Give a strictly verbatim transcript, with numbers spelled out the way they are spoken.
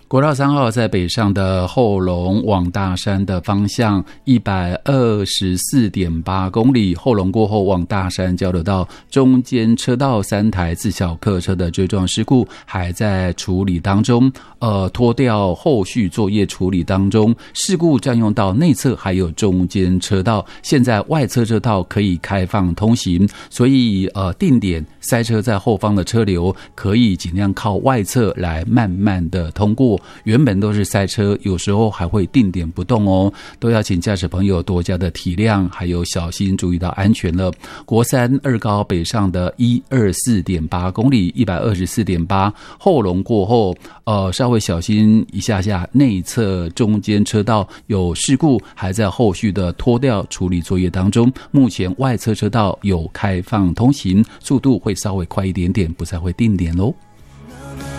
国道三号在北上的后龙往大山的方向一百二十四点八公里，后龙过后往大山交流道中间车道三台自小客车的追撞事故还在处理当中，呃，拖掉后续作业处理当中，事故占用到内侧还有中间车道，现在外侧车道可以开放通行，所以呃定点塞车在后方的车流可以尽量靠外侧来慢慢的通过，原本都是塞车，有时候还会定点不动哦，都要请驾驶朋友多加的体谅，还有小心注意到安全了。国三二高北上的一百二十四点八公里一百二十四点八，后龙过后呃稍微小心一下下，内侧中间车道有事故还在后续的拖吊处理作业当中，目前外侧车道有开放通行，速度会稍微快一点点，不再会定点咯。